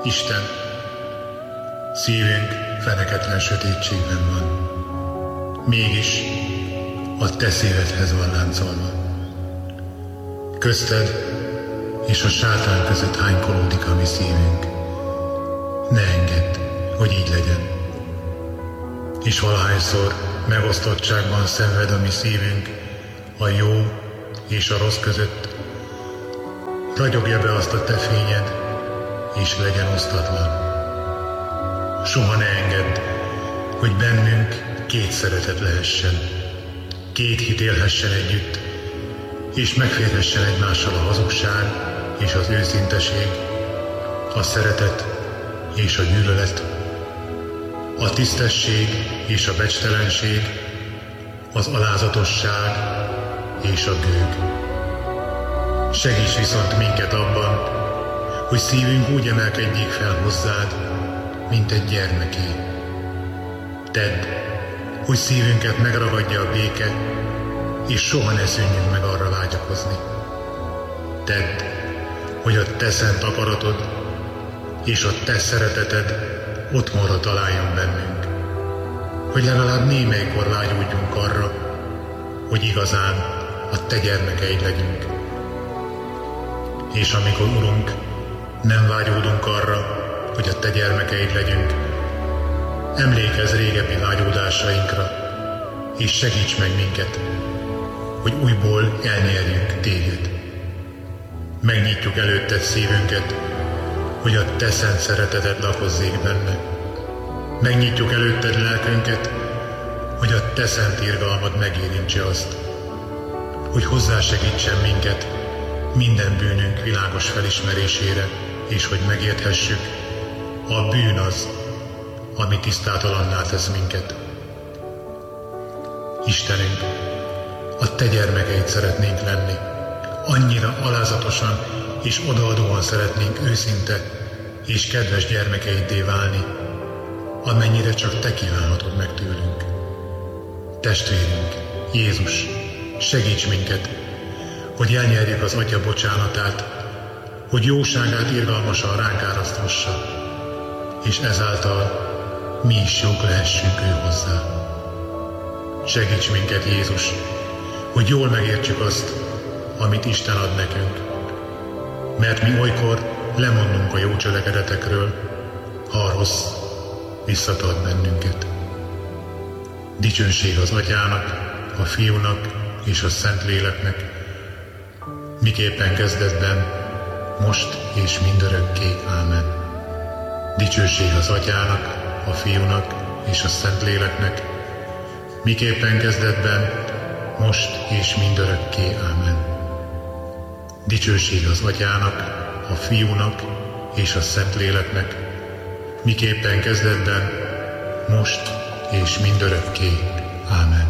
Isten, szívünk feneketlen sötétségben van. Mégis a te szívedhez van láncolva. Közted és a sátán között hánykolódik a mi szívünk. Ne engedd, hogy így legyen. És valahányszor megosztottságban szenved a mi szívünk a jó és a rossz között, ragyogja be azt a te fényed, és legyen osztatlan. Soha ne engedd, hogy bennünk két szeretet lehessen, két hit élhessen együtt, és megférhessen egymással a hazugság és az őszinteség, a szeretet és a gyűlölet, a tisztesség és a becstelenség, az alázatosság és a gőg. Segíts viszont minket abban, hogy szívünk úgy emelkedjék fel hozzád, mint egy gyermeké. Tedd, hogy szívünket megragadja a béke, és soha ne szűnjünk meg arra vágyakozni. Tedd, hogy a te szent akaratod és a te szereteted otthonra találjon bennünk, hogy legalább némelykor vágyódjunk arra, hogy igazán a te gyermekeid legyünk. És amikor, Urunk, nem vágyódunk arra, hogy a te gyermekeid legyünk, emlékezz régebbi vágyódásainkra, és segíts meg minket, hogy újból elnyerjünk téged. Megnyitjuk előtted szívünket, hogy a te szent szereteted lakozzék benne. Megnyitjuk előtted lelkünket, hogy a te szent irgalmad megérintse azt, hogy hozzásegítsen minket minden bűnünk világos felismerésére, és hogy megérthessük, a bűn az, ami tisztátalanná tesz minket. Istenünk, a te gyermekeid szeretnénk lenni, annyira alázatosan és odaadóan szeretnénk őszinte és kedves gyermekeiddé válni, amennyire csak te kívánhatod meg tőlünk. Testvérünk, Jézus, segíts minket, hogy elnyerjük az Atya bocsánatát, hogy jóságát irgalmasan ránk áraszthassa, és ezáltal mi is jók lehessünk ő hozzá. Segíts minket, Jézus, hogy jól megértsük azt, amit Isten ad nekünk, mert mi olykor lemondunk a jó cselekedetekről, ha a rossz visszatart bennünket. Dicsőség az Atyának, a Fiúnak és a Szentléleknek, miképpen kezdetben, most és mindörökké. Ámen. Dicsőség az Atyának, a Fiúnak és a Szentléleknek, miképpen kezdetben, most és mindörökké. Ámen. Dicsőség az Atyának, a Fiúnak és a Szentléleknek, miképpen kezdetben, most és mindörökké. Ámen.